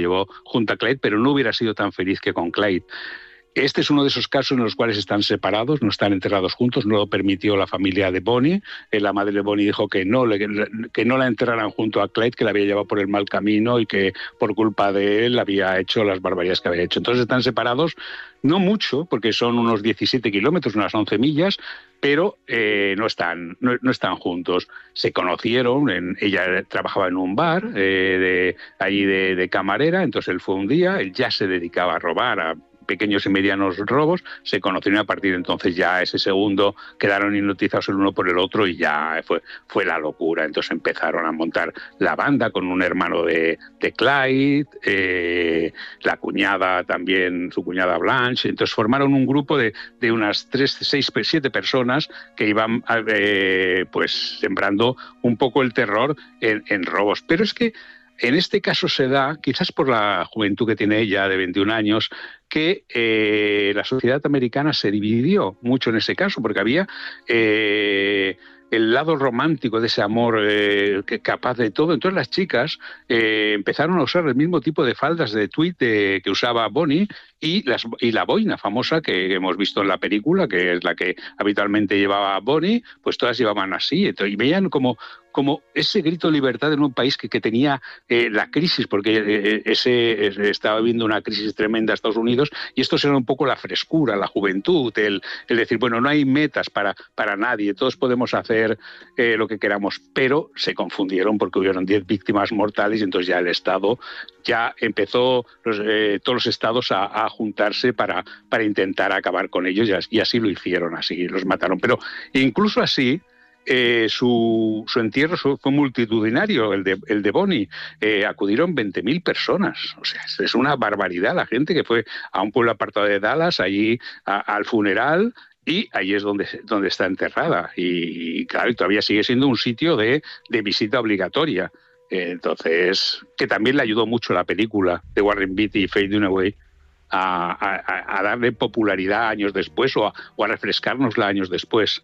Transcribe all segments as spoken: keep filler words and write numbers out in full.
llevó junto a Clyde, pero no hubiera sido tan feliz que con Clyde. Este es uno de esos casos en los cuales están separados, no están enterrados juntos, no lo permitió la familia de Bonnie. La madre de Bonnie dijo que no, que no la enterraran junto a Clyde, que la había llevado por el mal camino y que por culpa de él había hecho las barbaridades que había hecho. Entonces están separados, no mucho, porque son unos diecisiete kilómetros, unas once millas, pero eh, no, están, no, no están juntos. Se conocieron, en, ella trabajaba en un bar eh, de, allí de, de camarera, entonces él fue un día, él ya se dedicaba a robar, a pequeños y medianos robos, se conocieron, a partir de entonces ya ese segundo quedaron hipnotizados el uno por el otro y ya fue, fue la locura. Entonces empezaron a montar la banda con un hermano de, de Clyde, eh, la cuñada también, su cuñada Blanche. Entonces formaron un grupo de, de unas tres, seis, siete personas que iban eh, pues sembrando un poco el terror en, en robos. Pero es que en este caso se da, quizás por la juventud que tiene ella de veintiún años, que eh, la sociedad americana se dividió mucho en ese caso, porque había eh, el lado romántico de ese amor eh, que capaz de todo. Entonces las chicas eh, empezaron a usar el mismo tipo de faldas de tweed de, que usaba Bonnie, y, las, y la boina famosa que hemos visto en la película, que es la que habitualmente llevaba Bonnie, pues todas llevaban así. Entonces, y veían como, como ese grito de libertad en un país que, que tenía eh, la crisis, porque eh, ese, ese estaba viviendo una crisis tremenda en Estados Unidos, y esto era un poco la frescura, la juventud, el, el decir, bueno, no hay metas para, para nadie, todos podemos hacer eh, lo que queramos, pero se confundieron porque hubieron diez víctimas mortales y entonces ya el Estado ya empezó, los, eh, todos los estados a, a juntarse para, para intentar acabar con ellos, y así lo hicieron, así los mataron. Pero incluso así, Eh, su, su entierro fue multitudinario, el de, el de Bonnie. Eh, acudieron veinte mil personas. O sea, es una barbaridad la gente que fue a un pueblo apartado de Dallas, allí a, al funeral, y ahí es donde, donde está enterrada. Y, y claro, todavía sigue siendo un sitio de, de visita obligatoria. Eh, entonces, que también le ayudó mucho la película de Warren Beatty y Faye Dunaway a, a, a darle popularidad años después, o a, o a refrescárnosla años después.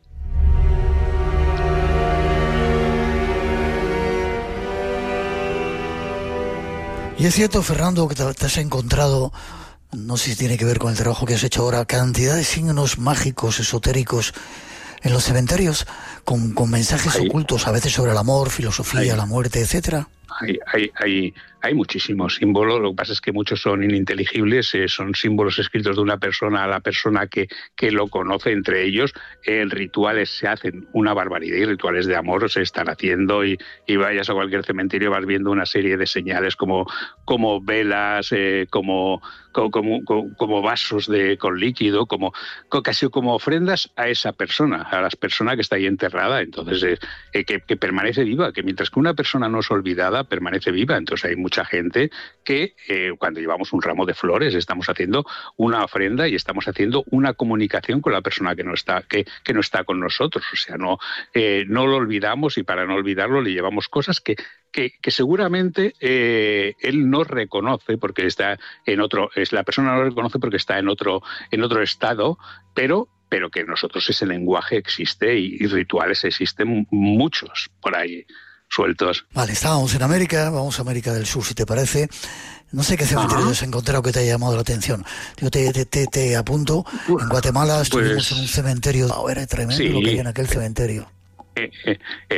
Y es cierto, Fernando, que te, te has encontrado, no sé si tiene que ver con el trabajo que has hecho ahora, cantidad de signos mágicos, esotéricos en los cementerios, con, con mensajes hay, ocultos, a veces sobre el amor, filosofía, hay, la muerte, etcétera. Hay, hay, hay, hay muchísimos símbolos, lo que pasa es que muchos son ininteligibles, eh, son símbolos escritos de una persona a la persona que, que lo conoce. Entre ellos, en eh, rituales se hacen una barbaridad, y rituales de amor se están haciendo, y, y vayas a cualquier cementerio, vas viendo una serie de señales como, como velas, eh, como, como, como, como vasos de, con líquido, como, casi como ofrendas a esa persona, a la persona que está ahí enterrada. Entonces, eh, que, que permanece viva, que mientras que una persona no es olvidada, permanece viva. Entonces hay mucha gente que eh, cuando llevamos un ramo de flores estamos haciendo una ofrenda y estamos haciendo una comunicación con la persona que no está, que, que no está con nosotros. O sea, no, eh, no lo olvidamos, y para no olvidarlo le llevamos cosas que, que, que seguramente eh, él no reconoce porque está en otro, es la persona no reconoce porque está en otro, en otro estado, pero pero que nosotros ese lenguaje existe, y, y rituales existen muchos por ahí sueltos. Vale, estábamos en América, vamos a América del Sur, si te parece. No sé qué cementerio has encontrado que te haya llamado la atención. Yo te, te, te, te apunto, en Guatemala estuvimos pues, en un cementerio, oh, era tremendo sí, lo que hay en aquel cementerio. Eh, eh,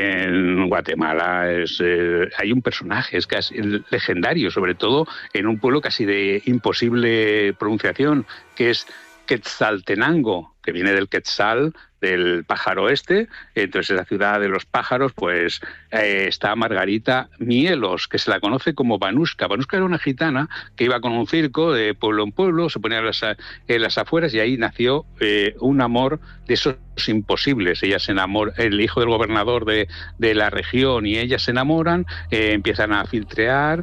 en Guatemala es, eh, hay un personaje, es casi legendario, sobre todo en un pueblo casi de imposible pronunciación, que es Quetzaltenango, que viene del Quetzal, del pájaro este. Entonces, en la ciudad de los pájaros, pues eh, está Margarita Mielos, que se la conoce como Vanushka. Vanushka era una gitana que iba con un circo de pueblo en pueblo, se ponía en las, en las afueras, y ahí nació eh, un amor de esos imposibles. Ella se enamora, el hijo del gobernador de, de la región, y ellas se enamoran, eh, empiezan a filtrear,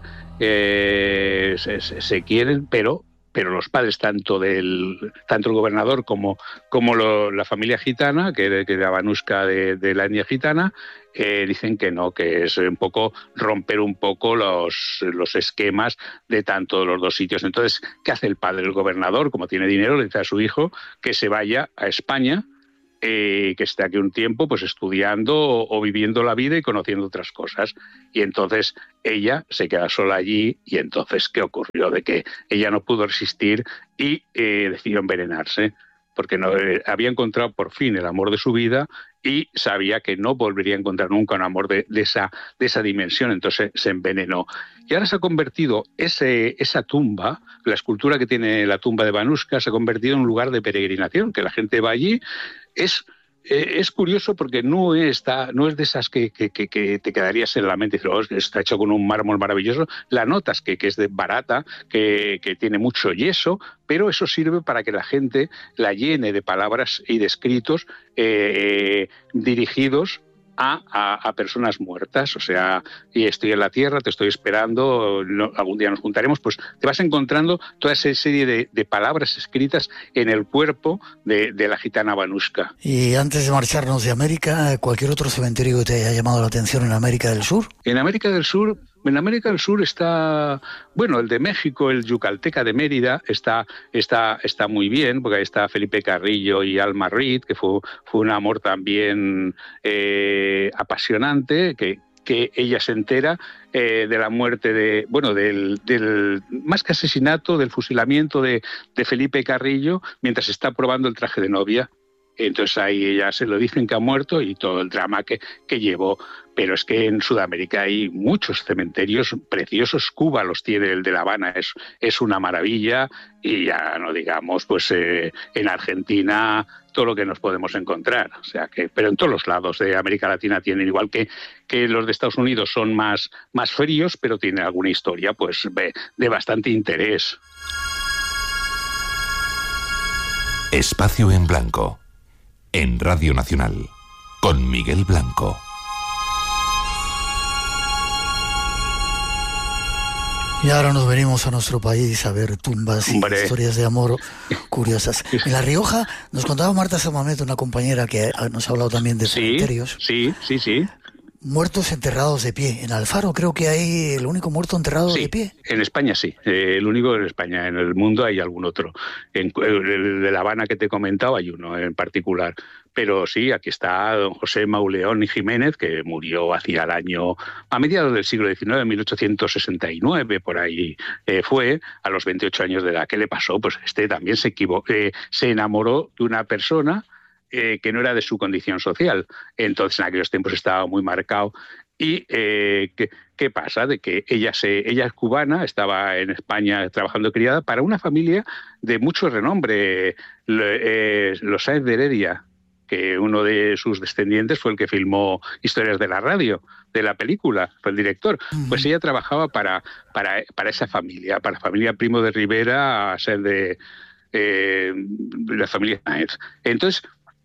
eh, se, se, se quieren, pero pero los padres, tanto del tanto el gobernador como, como lo, la familia gitana, que, que era Vanushka de, de la etnia gitana, eh, dicen que no, que es un poco romper un poco los, los esquemas de tanto los dos sitios. Entonces, ¿qué hace el padre? El gobernador, como tiene dinero, le dice a su hijo que se vaya a España eh, que está aquí un tiempo pues estudiando o, o viviendo la vida y conociendo otras cosas. Y entonces ella se queda sola allí y entonces, ¿qué ocurrió? De que ella no pudo resistir y eh, decidió envenenarse, porque no, eh, había encontrado por fin el amor de su vida y sabía que no volvería a encontrar nunca un amor de, de, esa, de esa dimensión, entonces se envenenó. Y ahora se ha convertido ese, esa tumba, la escultura que tiene la tumba de Banushka, se ha convertido en un lugar de peregrinación, que la gente va allí. Es... Eh, es curioso porque no, está, no es de esas que, que, que, que te quedarías en la mente y dices, oh, está hecho con un mármol maravilloso. La notas que, que es de barata, que, que tiene mucho yeso, pero eso sirve para que la gente la llene de palabras y de escritos eh, dirigidos A, a, a personas muertas, o sea, y estoy en la tierra, te estoy esperando, no, algún día nos juntaremos, pues te vas encontrando toda esa serie de, de palabras escritas en el cuerpo de, de la gitana Banushka. Y antes de marcharnos de América, ¿cualquier otro cementerio que te haya llamado la atención en América del Sur? En América del Sur... En América del Sur está, bueno, el de México, el Yucalteca de Mérida, está, está, está muy bien, porque ahí está Felipe Carrillo y Alma Reed, que fue, fue un amor también eh, apasionante, que, que ella se entera eh, de la muerte de, bueno, del, del más que asesinato, del fusilamiento de, de Felipe Carrillo, mientras está probando el traje de novia. Entonces ahí ella se lo dicen que ha muerto y todo el drama que, que llevó. Pero es que en Sudamérica hay muchos cementerios preciosos. Cuba los tiene, el de La Habana es, es una maravilla. Y ya no digamos, pues eh, en Argentina todo lo que nos podemos encontrar. O sea que, pero en todos los lados de América Latina tienen, igual que, que los de Estados Unidos son más, más fríos, pero tienen alguna historia pues de, de bastante interés. Espacio en Blanco. En Radio Nacional, con Miguel Blanco. Y ahora nos venimos a nuestro país a ver tumbas y Hombre. historias de amor curiosas. En La Rioja nos contaba Marta Samamet, una compañera que nos ha hablado también de sí, cementerios. Sí, sí, sí. Muertos enterrados de pie. En Alfaro creo que hay el único muerto enterrado sí, de pie. En España sí, eh, el único en España. En el mundo hay algún otro. En el de La Habana que te he comentado hay uno en particular. Pero sí, aquí está don José Mauleón y Jiménez, que murió hacia el año, a mediados del siglo diecinueve, mil ochocientos sesenta y nueve, por ahí eh, fue, a los veintiocho años de edad. ¿Qué le pasó? Pues este también se equivocó, eh, se enamoró de una persona Eh, que no era de su condición social. Entonces en aquellos tiempos estaba muy marcado. Y eh, ¿qué, ¿qué pasa? De que ella, se, ella es cubana, estaba en España trabajando criada para una familia de mucho renombre, eh, los Sáenz de Heredia, que uno de sus descendientes fue el que filmó Historias de la Radio, de la película, fue el director. Pues ella trabajaba para, para, para esa familia, para la familia Primo de Rivera, Sáenz de, eh, de la familia Sáenz. Entonces,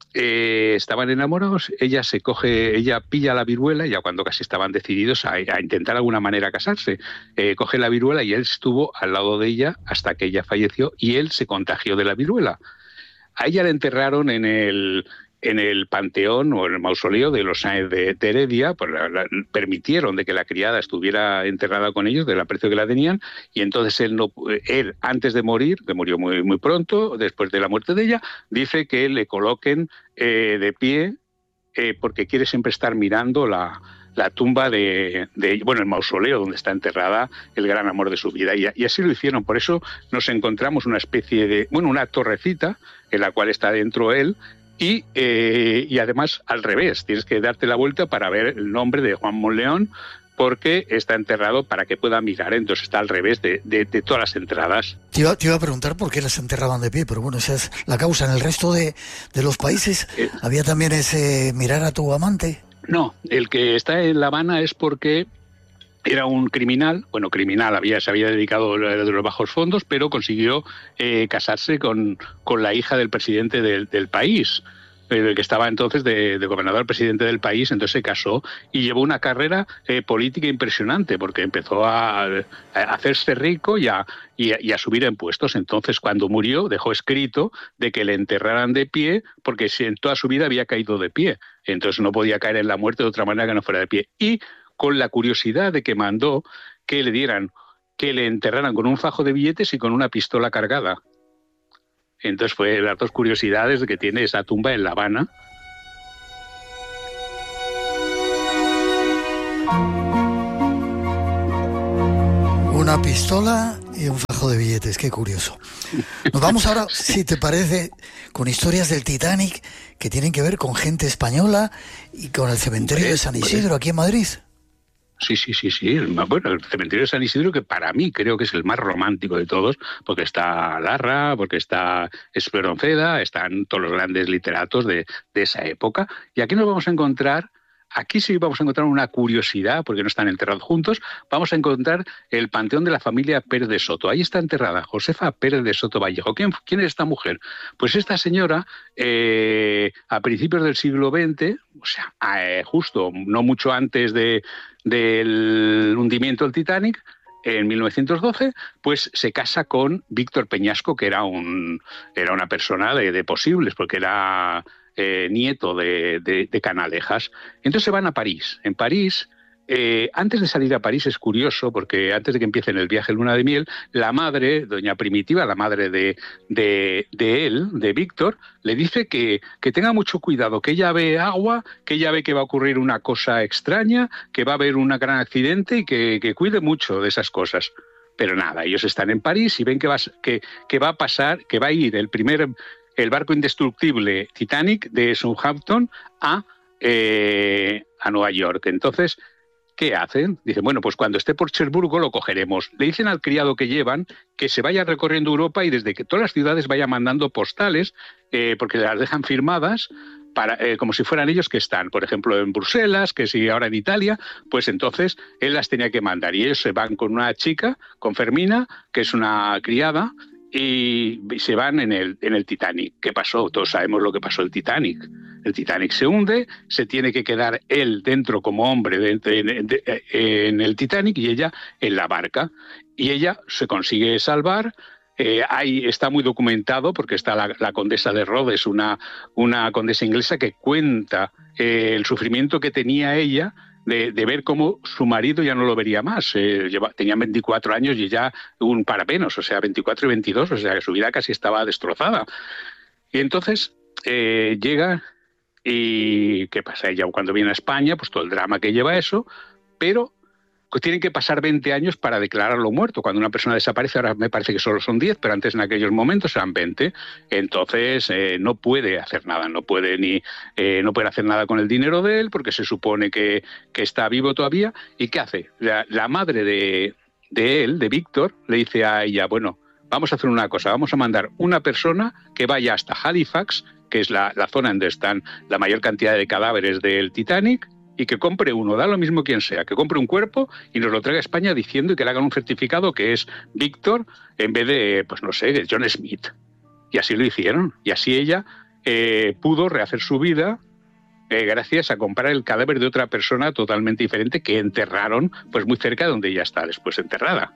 Eh, estaban enamorados, ella se coge, ella pilla la viruela, ya cuando casi estaban decididos a, a intentar de alguna manera casarse, eh, coge la viruela y él estuvo al lado de ella hasta que ella falleció y él se contagió de la viruela. A ella la enterraron en el, en el panteón o en el mausoleo de los Sáenz de, de Heredia, pues la, la, permitieron de que la criada estuviera enterrada con ellos, del aprecio que la tenían, y entonces él, no, él antes de morir, que murió muy, muy pronto, después de la muerte de ella, dice que le coloquen eh, de pie, eh, porque quiere siempre estar mirando la, la tumba de, de, bueno, el mausoleo donde está enterrada el gran amor de su vida. Y, y así lo hicieron. Por eso nos encontramos una especie de, bueno, una torrecita en la cual está dentro él. Y, eh, y además al revés, tienes que darte la vuelta para ver el nombre de Juan Monleón, porque está enterrado para que pueda mirar, entonces está al revés de, de, de todas las entradas. Te iba, te iba a preguntar por qué las enterraban de pie, pero bueno, esa es la causa. En el resto de, de los países, eh, ¿había también ese mirar a tu amante? No, el que está en La Habana es porque era un criminal, bueno, criminal, había, se había dedicado de los bajos fondos, pero consiguió eh, casarse con, con la hija del presidente del, del país, eh, que estaba entonces de, de gobernador presidente del país, entonces se casó y llevó una carrera eh, política impresionante, porque empezó a, a hacerse rico y a, y, a, y a subir en puestos. Entonces, cuando murió, dejó escrito de que le enterraran de pie, porque si en toda su vida había caído de pie, entonces no podía caer en la muerte de otra manera que no fuera de pie. Y con la curiosidad de que mandó que le dieran, que le enterraran con un fajo de billetes y con una pistola cargada. Entonces fue las dos curiosidades de que tiene esa tumba en La Habana, Una pistola y un fajo de billetes, qué curioso. Nos vamos ahora, si te parece, con historias del Titanic que tienen que ver con gente española y con el cementerio de San Isidro, aquí en Madrid. Sí, sí, sí, sí. Bueno, el cementerio de San Isidro, que para mí creo que es el más romántico de todos, porque está Larra, porque está Espronceda, están todos los grandes literatos de, de esa época. Y aquí nos vamos a encontrar, aquí sí vamos a encontrar una curiosidad, porque no están enterrados juntos, vamos a encontrar el panteón de la familia Pérez de Soto. Ahí está enterrada Josefa Pérez de Soto Vallejo. ¿Quién, quién es esta mujer? Pues esta señora, eh, a principios del siglo veinte, o sea, eh, justo no mucho antes de del hundimiento del Titanic, en mil novecientos doce, pues se casa con Víctor Peñasco, que era un era una persona de, de posibles, porque era eh, nieto de, de, de Canalejas. Entonces se van a París. En París, eh, antes de salir a París es curioso, porque antes de que empiecen el viaje luna de miel, la madre, doña Primitiva, la madre de, de, de él, de Víctor, le dice que, que tenga mucho cuidado, que ella ve agua, que ella ve que va a ocurrir una cosa extraña, que va a haber un gran accidente y que, que cuide mucho de esas cosas. Pero nada, ellos están en París y ven que va, que, que va a pasar, que va a ir el primer, el barco indestructible Titanic de Southampton a, eh, a Nueva York. Entonces, ¿qué hacen? Dicen, bueno, pues cuando esté por Cherburgo lo cogeremos. Le dicen al criado que llevan que se vaya recorriendo Europa y desde que todas las ciudades vaya mandando postales, eh, porque las dejan firmadas, para, eh, como si fueran ellos que están, por ejemplo, en Bruselas, que si ahora en Italia, pues entonces él las tenía que mandar. Y ellos se van con una chica, con Fermina, que es una criada, y se van en el, en el Titanic. ¿Qué pasó? Todos sabemos lo que pasó el Titanic. El Titanic se hunde, se tiene que quedar él dentro como hombre de, de, de, de, en el Titanic y ella en la barca. Y ella se consigue salvar. Eh, ahí está muy documentado porque está la, la condesa de Rhodes, una, una condesa inglesa que cuenta eh, el sufrimiento que tenía ella de, de ver cómo su marido ya no lo vería más. Eh, lleva, tenían veinticuatro años y ya un parapenos, o sea, veinticuatro y veintidós, o sea, que su vida casi estaba destrozada. Y entonces eh, llega... ¿Y qué pasa? Ella cuando viene a España, pues todo el drama que lleva eso, pero pues tienen que pasar veinte años para declararlo muerto. Cuando una persona desaparece, ahora me parece que solo son diez, pero antes en aquellos momentos eran veinte. Entonces eh, no puede hacer nada, no puede ni eh, no puede hacer nada con el dinero de él, porque se supone que, que está vivo todavía. ¿Y qué hace? La, la madre de, de él, de Víctor, le dice a ella, bueno, vamos a hacer una cosa, vamos a mandar una persona que vaya hasta Halifax, que es la, la zona donde están la mayor cantidad de cadáveres del Titanic, y que compre uno, da lo mismo quien sea, que compre un cuerpo y nos lo traiga a España diciendo y que le hagan un certificado que es Víctor en vez de, pues no sé, de John Smith. Y así lo hicieron. Y así ella eh, pudo rehacer su vida eh, gracias a comprar el cadáver de otra persona totalmente diferente que enterraron pues muy cerca de donde ella está después enterrada.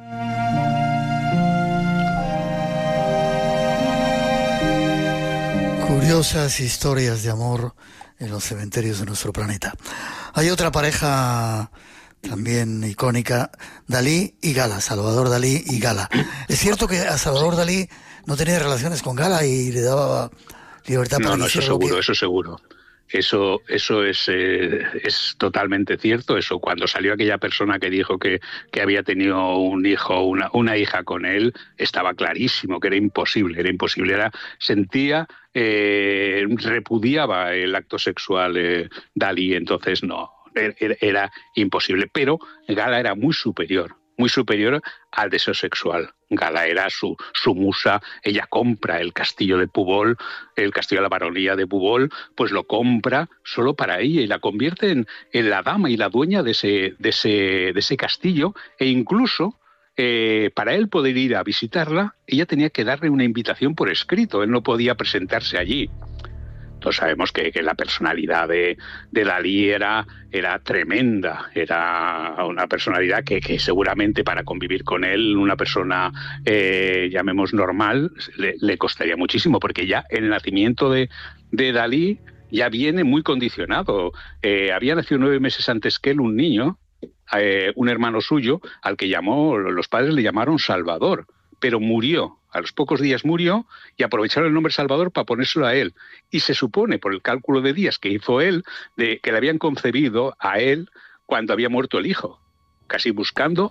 Curiosas historias de amor en los cementerios de nuestro planeta. Hay otra pareja también icónica, Dalí y Gala, Salvador Dalí y Gala. Es cierto que a Salvador Dalí no tenía relaciones con Gala y le daba libertad para No, no, eso seguro, que... eso seguro. Eso, eso es, eh, es totalmente cierto. Eso cuando salió aquella persona que dijo que, que había tenido un hijo, una, una hija con él, estaba clarísimo que era imposible, era imposible. Era, sentía, eh, repudiaba el acto sexual eh, Dalí, entonces no, era, era imposible. Pero Gala era muy superior. muy superior al deseo sexual. Gala era su, su musa, ella compra el castillo de Púbol, el castillo de la baronía de Púbol, pues lo compra solo para ella y la convierte en, en la dama y la dueña de ese, de ese, de ese castillo, e incluso eh, para él poder ir a visitarla, ella tenía que darle una invitación por escrito, él no podía presentarse allí. Todos sabemos que, que la personalidad de, de Dalí era, era tremenda, era una personalidad que, que seguramente para convivir con él, una persona, eh, llamemos normal, le, le costaría muchísimo, porque ya el nacimiento de, de Dalí ya viene muy condicionado. Eh, había nacido nueve meses antes que él un niño, eh, un hermano suyo, al que llamó, los padres le llamaron Salvador, pero murió. A los pocos días murió y aprovecharon el nombre Salvador para ponérselo a él. Y se supone, por el cálculo de días que hizo él, de que le habían concebido a él cuando había muerto el hijo, casi buscando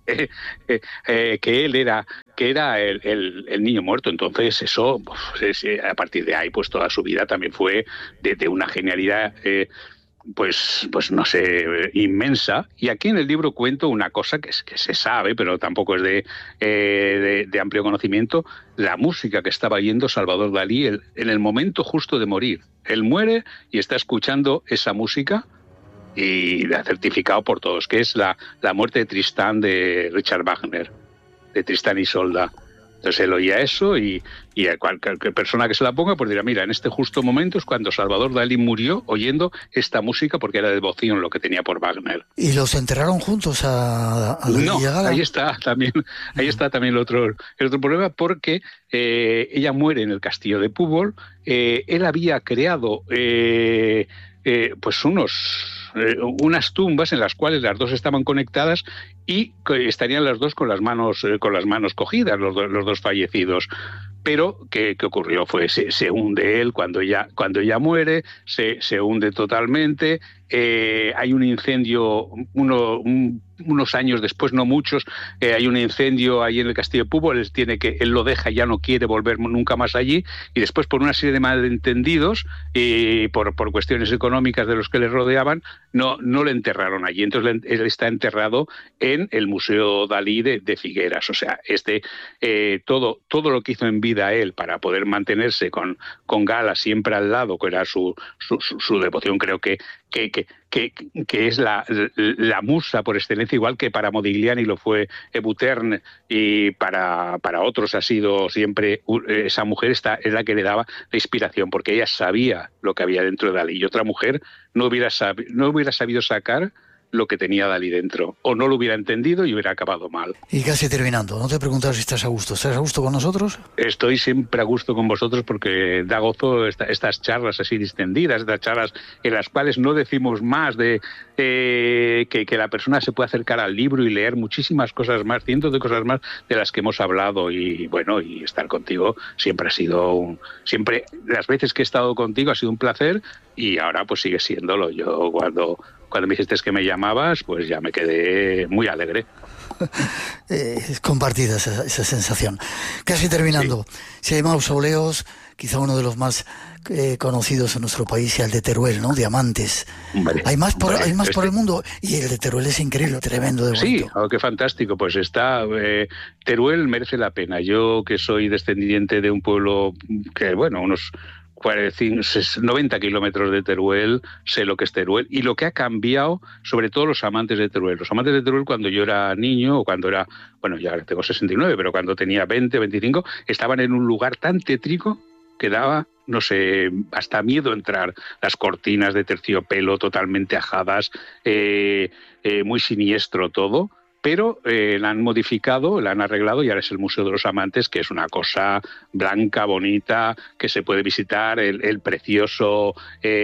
eh, eh, eh, que él era que era el, el, el niño muerto. Entonces eso, pues, a partir de ahí, pues toda su vida también fue de, de una genialidad, eh, pues, pues no sé, inmensa. Y aquí en el libro cuento una cosa que, es, que se sabe, pero tampoco es de, eh, de, de amplio conocimiento, la música que estaba oyendo Salvador Dalí el, en el momento justo de morir. Él muere y está escuchando esa música, y la ha certificado por todos, que es la, la muerte de Tristán de Richard Wagner, de Tristán y Isolda. Entonces él oía eso y, y a cualquier persona que se la ponga pues dirá, mira, en este justo momento es cuando Salvador Dalí murió oyendo esta música, porque era devoción lo que tenía por Wagner. ¿Y los enterraron juntos a, a No, ahí está también, ahí está también el otro, el otro problema, porque eh, ella muere en el castillo de Púbol. Eh, él había creado eh, eh, pues unos... Eh, unas tumbas en las cuales las dos estaban conectadas y estarían las dos con las manos eh, con las manos cogidas, los, do, los dos fallecidos. Pero ¿qué, qué ocurrió? Fue se, se hunde él cuando ella cuando ella muere, se, se hunde totalmente. Eh, hay un incendio uno, un, unos años después, no muchos, eh, hay un incendio ahí en el castillo de Púbol. Él tiene que él lo deja, ya no quiere volver nunca más allí, y después, por una serie de malentendidos y por, por cuestiones económicas de los que le rodeaban, no, no le enterraron allí. Entonces él está enterrado en el Museo Dalí de, de Figueras. O sea, este eh, todo, todo lo que hizo en vida él para poder mantenerse con, con Gala siempre al lado, que era su, su, su, su devoción, creo que que, que, que, que es la, la musa por excelencia, igual que para Modigliani lo fue Ebuterne, y para, para otros ha sido siempre esa mujer, esta es la que le daba la inspiración, porque ella sabía lo que había dentro de Dalí, y otra mujer no hubiera, sab, no hubiera sabido sacar lo que tenía Dalí dentro, o no lo hubiera entendido y hubiera acabado mal. Y casi terminando, no te he preguntado si estás a gusto. ¿Estás a gusto con nosotros? Estoy siempre a gusto con vosotros, porque da gozo esta, estas charlas así distendidas, estas charlas en las cuales no decimos más de eh, que, que la persona se puede acercar al libro y leer muchísimas cosas más, cientos de cosas más de las que hemos hablado. Y bueno, y estar contigo siempre ha sido un, siempre, las veces que he estado contigo ha sido un placer, y ahora pues sigue siéndolo. Yo cuando Cuando me dijiste que me llamabas, pues ya me quedé muy alegre. eh, es compartida esa, esa sensación. Casi terminando, sí. Si hay mausoleos, quizá uno de los más eh, conocidos en nuestro país sea el de Teruel, ¿no? Diamantes. Vale, hay más, por, vale, hay más este... por el mundo, y el de Teruel es increíble, tremendo de bonito. Sí, oh, qué fantástico. Pues está, eh, Teruel merece la pena. Yo, que soy descendiente de un pueblo que, bueno, unos noventa kilómetros de Teruel, sé lo que es Teruel y lo que ha cambiado, sobre todo los amantes de Teruel. Los amantes de Teruel, cuando yo era niño, o cuando era, bueno, ya tengo sesenta y nueve, pero cuando tenía veinte, veinticinco, estaban en un lugar tan tétrico que daba, no sé, hasta miedo entrar. Las cortinas de terciopelo totalmente ajadas, eh, eh, muy siniestro todo. Pero eh, la han modificado, la han arreglado, y ahora es el Museo de los Amantes, que es una cosa blanca, bonita, que se puede visitar, el, el precioso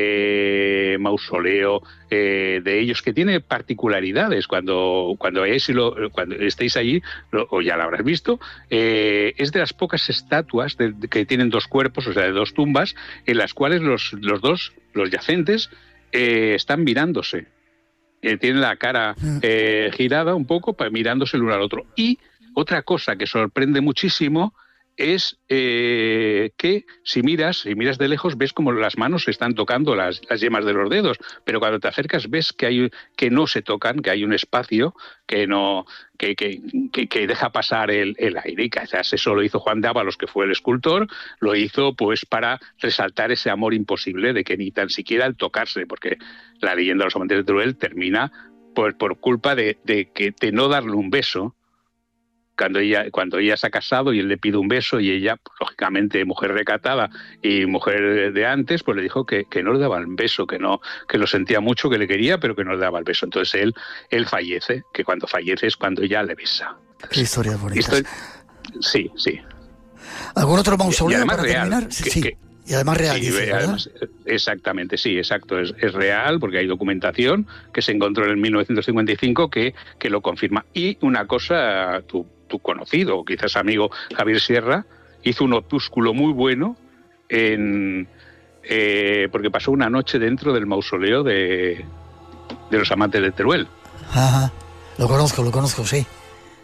eh, mausoleo eh, de ellos, que tiene particularidades. Cuando cuando, hayáis, lo, cuando estéis allí, lo, o ya lo habrás visto, eh, es de las pocas estatuas de, de, que tienen dos cuerpos, o sea, de dos tumbas, en las cuales los, los dos, los yacentes, eh, están mirándose. Eh, tiene la cara eh, girada un poco, para mirándose el uno al otro. Y otra cosa que sorprende muchísimo es eh, que si miras, si miras de lejos, ves como las manos se están tocando las, las yemas de los dedos, pero cuando te acercas ves que hay que no se tocan, que hay un espacio que no que, que, que, que deja pasar el, el aire. Y quizás eso lo hizo Juan de Ávalos, que fue el escultor, lo hizo pues para resaltar ese amor imposible de que ni tan siquiera el tocarse, porque la leyenda de los amantes de Teruel termina por, por culpa de, de, que, de no darle un beso. Cuando ella, cuando ella se ha casado y él le pide un beso, y ella, pues, lógicamente, mujer recatada y mujer de antes, pues le dijo que, que no le daba el beso, que no, que lo sentía mucho, que le quería, pero que no le daba el beso. Entonces él, él fallece, que cuando fallece es cuando ella le besa. Qué historia bonita. Estoy... Sí, sí. ¿Algún otro mausoleo para real, terminar? Que, sí. Que, y además real, sí, dice, además, exactamente, sí, exacto, es, es real, porque hay documentación que se encontró en mil novecientos cincuenta y cinco que, que lo confirma. Y una cosa, tu, tu conocido, o quizás amigo Javier Sierra, hizo un opúsculo muy bueno en, eh, porque pasó una noche dentro del mausoleo de, de los amantes de Teruel. Ajá, lo conozco, lo conozco, sí.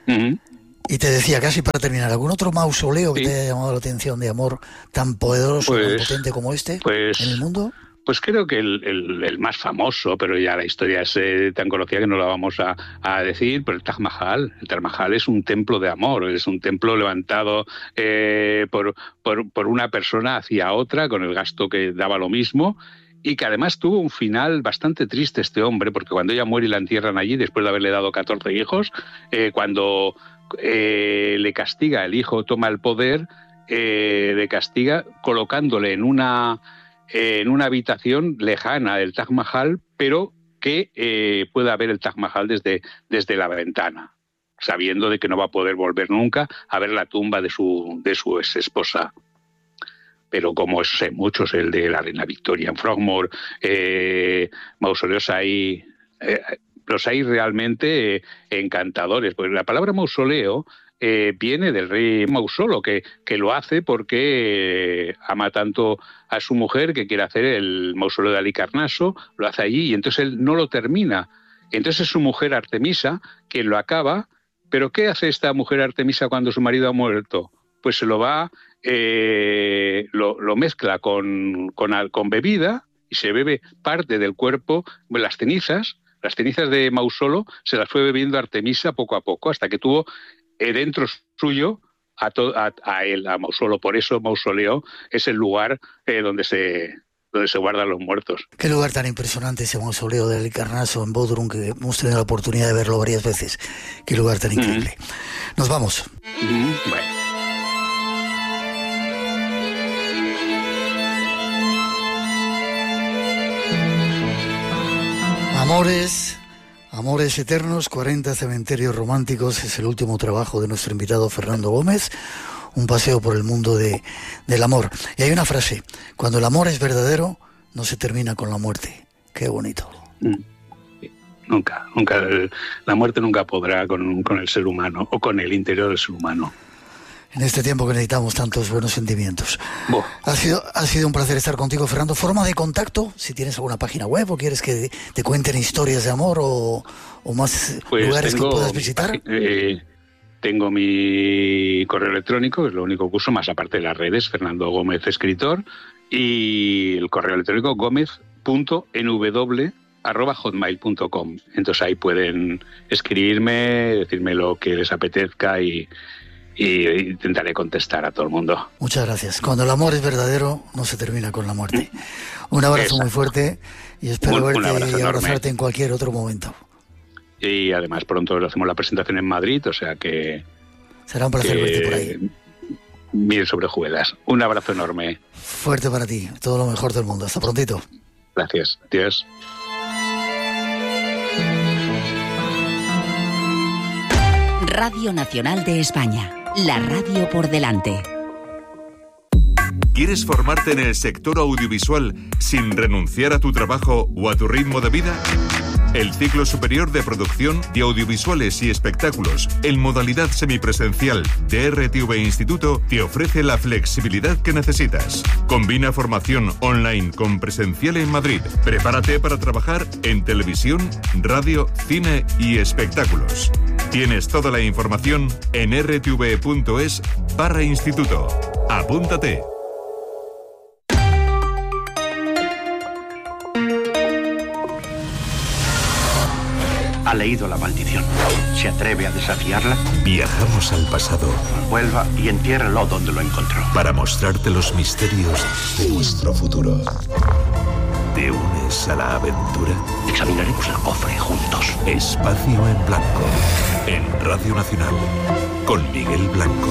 Uh-huh. Y te decía, casi para terminar, ¿algún otro mausoleo que sí. te haya llamado la atención de amor tan poderoso, pues, tan potente como este pues, en el mundo? Pues creo que el, el, el más famoso, pero ya la historia es eh, tan conocida que no la vamos a, a decir, pero el Taj Mahal. El Taj Mahal es un templo de amor, es un templo levantado eh, por, por, por una persona hacia otra, con el gasto que daba lo mismo, y que además tuvo un final bastante triste este hombre, porque cuando ella muere y la entierran allí, después de haberle dado catorce hijos, eh, cuando eh, le castiga, el hijo toma el poder, eh, le castiga colocándole en una... en una habitación lejana del Taj Mahal, pero que eh, pueda ver el Taj Mahal desde, desde la ventana, sabiendo de que no va a poder volver nunca a ver la tumba de su, de su ex esposa. Pero como esos hay muchos, el de la reina Victoria en Frogmore, eh, mausoleos hay, eh, los hay realmente eh, encantadores. Pues la palabra mausoleo Eh, viene del rey Mausolo, que, que lo hace porque eh, ama tanto a su mujer que quiere hacer el mausoleo de Halicarnaso, lo hace allí y entonces él no lo termina. Entonces es su mujer Artemisa quien lo acaba, pero ¿qué hace esta mujer Artemisa cuando su marido ha muerto? Pues se lo va, eh, lo, lo mezcla con, con, con bebida y se bebe parte del cuerpo, las cenizas, las cenizas de Mausolo se las fue bebiendo Artemisa poco a poco hasta que tuvo dentro suyo a, to, a, a él, a Mausolo. Por eso Mausoleo es el lugar eh, donde se donde se guardan los muertos. Qué lugar tan impresionante ese mausoleo de Halicarnaso en Bodrum, que hemos tenido la oportunidad de verlo varias veces. Qué lugar tan increíble. Mm-hmm. Nos vamos. Mm-hmm. Bueno. Amores... Amores Eternos, cuarenta cementerios románticos, es el último trabajo de nuestro invitado Fernando Gómez, un paseo por el mundo de, del amor. Y hay una frase, cuando el amor es verdadero, no se termina con la muerte. Qué bonito. Mm. Nunca, nunca, la muerte nunca podrá con, con el ser humano o con el interior del ser humano. En este tiempo que necesitamos tantos buenos sentimientos. Bo. Ha sido, ha sido un placer estar contigo, Fernando. ¿Forma de contacto? Si tienes alguna página web o quieres que te cuenten historias de amor o, o más pues lugares tengo, que puedas visitar. Eh, tengo mi correo electrónico, es lo único que uso, más aparte de las redes, Fernando Gómez Escritor, y el correo electrónico gómez punto n w arroba hotmail punto com. Entonces ahí pueden escribirme, decirme lo que les apetezca y... y intentaré contestar a todo el mundo. Muchas gracias. Cuando el amor es verdadero, no se termina con la muerte. Un abrazo Exacto. muy fuerte y espero un, verte un y abrazarte enorme. En cualquier otro momento. Y además pronto hacemos la presentación en Madrid, o sea que... Será un placer verte por ahí. Miel sobre hojuelas. Un abrazo enorme. Fuerte para ti. Todo lo mejor del mundo. Hasta prontito. Gracias. Adiós. Radio Nacional de España. La radio por delante. ¿Quieres formarte en el sector audiovisual sin renunciar a tu trabajo o a tu ritmo de vida? El ciclo superior de producción de audiovisuales y espectáculos en modalidad semipresencial de R T V Instituto te ofrece la flexibilidad que necesitas. Combina formación online con presencial en Madrid. Prepárate para trabajar en televisión, radio, cine y espectáculos. Tienes toda la información en r t v punto es barra instituto. Apúntate. Ha leído la maldición. ¿Se atreve a desafiarla? Viajamos al pasado. Vuelva y entiérralo donde lo encontró. Para mostrarte los misterios de nuestro futuro. ¿Te unes a la aventura? Examinaremos el cofre juntos. Espacio en Blanco. En Radio Nacional. Con Miguel Blanco.